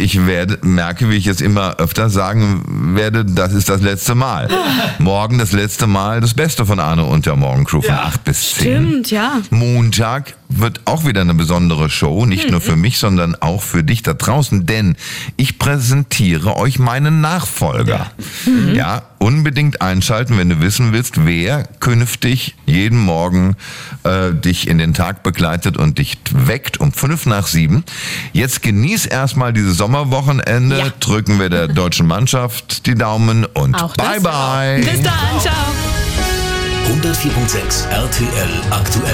ich merke, wie ich jetzt immer öfter sagen werde, das ist das letzte Mal. Morgen das letzte Mal, das Beste von Arne und der Morgencrew von 8 bis 10. Stimmt, ja. Montag wird auch wieder eine besondere Show, nicht nur für mich, sondern auch für dich da draußen, denn ich präsentiere euch meinen Nachfolger. Ja, unbedingt einschalten, wenn du wissen willst, wer künftig jeden Morgen dich in den Tag begleitet und dich weckt um 6:55. Jetzt genieß erstmal dieses Sommerwochenende, drücken wir der deutschen Mannschaft die Daumen und auch bye bye. Bis dann, ciao. 104.6 RTL aktuell.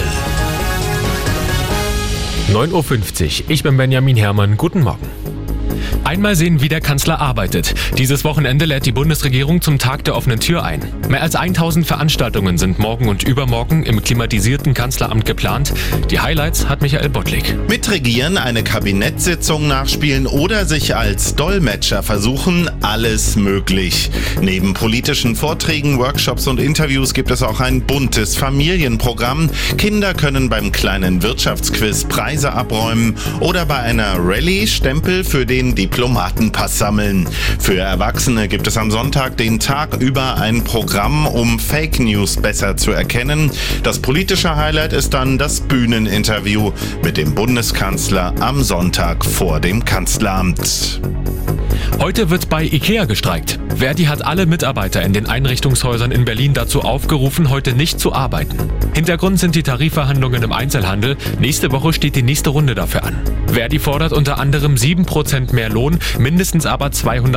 9:50 Uhr. Ich bin Benjamin Herrmann. Guten Morgen. Einmal sehen, wie der Kanzler arbeitet. Dieses Wochenende lädt die Bundesregierung zum Tag der offenen Tür ein. Mehr als 1000 Veranstaltungen sind morgen und übermorgen im klimatisierten Kanzleramt geplant. Die Highlights hat Michael Bottlik. Mitregieren, eine Kabinettssitzung nachspielen oder sich als Dolmetscher versuchen, alles möglich. Neben politischen Vorträgen, Workshops und Interviews gibt es auch ein buntes Familienprogramm. Kinder können beim kleinen Wirtschaftsquiz Preise abräumen oder bei einer Rallye Stempel für den Diplomatenpass sammeln. Für Erwachsene gibt es am Sonntag den Tag über ein Programm, um Fake News besser zu erkennen. Das politische Highlight ist dann das Bühneninterview mit dem Bundeskanzler am Sonntag vor dem Kanzleramt. Heute wird bei IKEA gestreikt. Verdi hat alle Mitarbeiter in den Einrichtungshäusern in Berlin dazu aufgerufen, heute nicht zu arbeiten. Hintergrund sind die Tarifverhandlungen im Einzelhandel. Nächste Woche steht die nächste Runde dafür an. Verdi fordert unter anderem 7% mehr Lohn, mindestens aber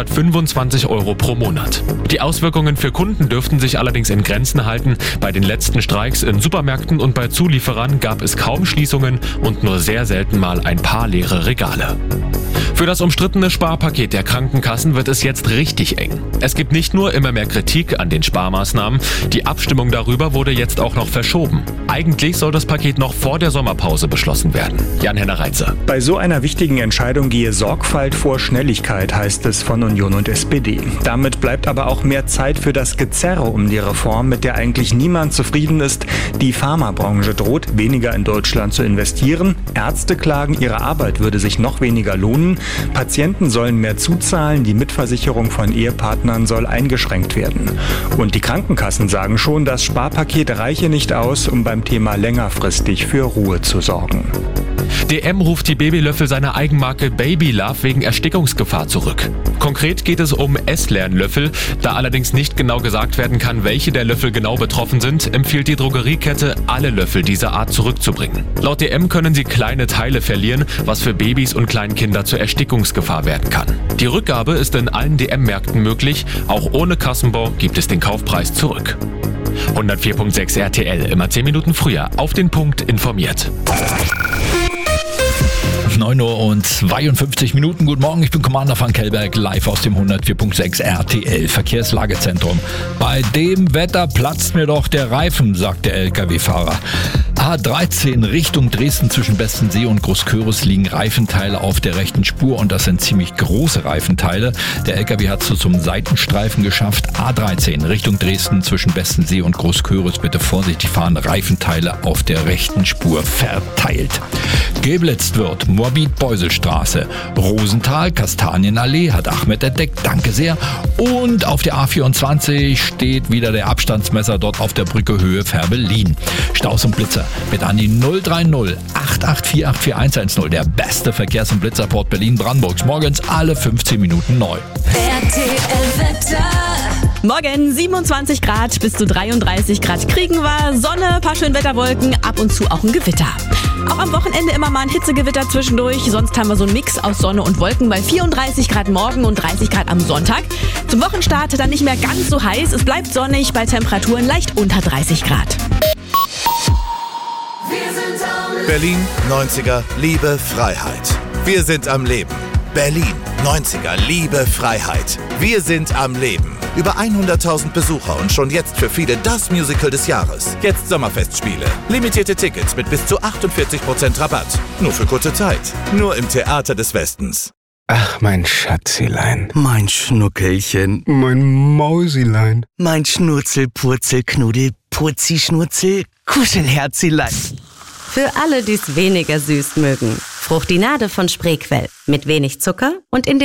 225 € pro Monat. Die Auswirkungen für Kunden dürften sich allerdings in Grenzen halten. Bei den letzten Streiks in Supermärkten und bei Zulieferern gab es kaum Schließungen und nur sehr selten mal ein paar leere Regale. Für das umstrittene Sparpaket der Krankenkassen wird es jetzt richtig eng. Es gibt nicht nur immer mehr Kritik an den Sparmaßnahmen, die Abstimmung darüber wurde jetzt auch noch verschoben. Eigentlich soll das Paket noch vor der Sommerpause beschlossen werden. Jan-Henner Reitze. Bei so einer wichtigen Entscheidung gehe Sorgfalt vor Schnelligkeit, heißt es von Union und SPD. Damit bleibt aber auch mehr Zeit für das Gezerre um die Reform, mit der eigentlich niemand zufrieden ist. Die Pharmabranche droht, weniger in Deutschland zu investieren. Ärzte klagen, ihre Arbeit würde sich noch weniger lohnen. Patienten sollen mehr zuzahlen, die Mitversicherung von Ehepartnern soll eingeschränkt werden. Und die Krankenkassen sagen schon, das Sparpaket reiche nicht aus, um beim Thema längerfristig für Ruhe zu sorgen. DM ruft die Babylöffel seiner Eigenmarke Baby Love wegen Erstickungsgefahr zurück. Konkret geht es um Esslernlöffel. Da allerdings nicht genau gesagt werden kann, welche der Löffel genau betroffen sind, empfiehlt die Drogeriekette, alle Löffel dieser Art zurückzubringen. Laut DM können sie kleine Teile verlieren, was für Babys und Kleinkinder zur Erstickungsgefahr werden kann. Die Rückgabe ist in allen DM-Märkten möglich. Auch ohne Kassenbon gibt es den Kaufpreis zurück. 104.6 RTL, immer 10 Minuten früher, auf den Punkt informiert. 9:52 Uhr. Guten Morgen, ich bin Commander van Kellberg, live aus dem 104.6 RTL Verkehrslagezentrum. Bei dem Wetter platzt mir doch der Reifen, sagt der LKW-Fahrer. A13 Richtung Dresden zwischen Bestensee und Großkörus liegen Reifenteile auf der rechten Spur und das sind ziemlich große Reifenteile. Der LKW hat es zum Seitenstreifen geschafft. A13 Richtung Dresden zwischen Bestensee und Großkörus bitte vorsichtig fahren. Reifenteile auf der rechten Spur verteilt. Geblitzt wird Moabit-Beuselstraße. Rosenthal, Kastanienallee hat Ahmed entdeckt. Danke sehr. Und auf der A24 steht wieder der Abstandsmesser dort auf der Brücke Höhe Färbelin. Staus und Blitzer mit an die 030 88 484 der beste Verkehrs- und Blitzerport Berlin-Brandenburgs. Morgens alle 15 Minuten neu. RTL Wetter. Morgen 27 Grad bis zu 33 Grad kriegen wir. Sonne, paar Schönwetterwolken, ab und zu auch ein Gewitter. Auch am Wochenende immer mal ein Hitzegewitter zwischendurch. Sonst haben wir so einen Mix aus Sonne und Wolken bei 34 Grad morgen und 30 Grad am Sonntag. Zum Wochenstart dann nicht mehr ganz so heiß. Es bleibt sonnig bei Temperaturen leicht unter 30 Grad. Berlin, 90er, Liebe, Freiheit. Wir sind am Leben. Berlin, 90er, Liebe, Freiheit. Wir sind am Leben. Über 100.000 Besucher und schon jetzt für viele das Musical des Jahres. Jetzt Sommerfestspiele. Limitierte Tickets mit bis zu 48% Rabatt. Nur für kurze Zeit. Nur im Theater des Westens. Ach, mein Schatzilein. Mein Schnuckelchen. Mein Mausilein. Mein Schnurzel, Purzel, Knuddel, Purzi, Schnurzel, Kuschelherzilein. Für alle, die es weniger süß mögen. Fruchtinade von Spreequell. Mit wenig Zucker und in den